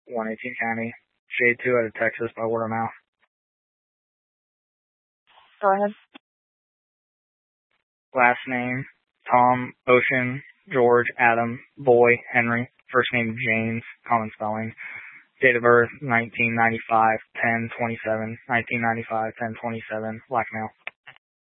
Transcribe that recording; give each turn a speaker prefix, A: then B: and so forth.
A: 118 County, Shade 2 out of Texas by word of mouth.
B: Go ahead.
A: Last name, Tom, Ocean, George, Adam, Boy, Henry. First name, James, common spelling. Date of birth, 1995, 10/27, 1995, 10/27, black male.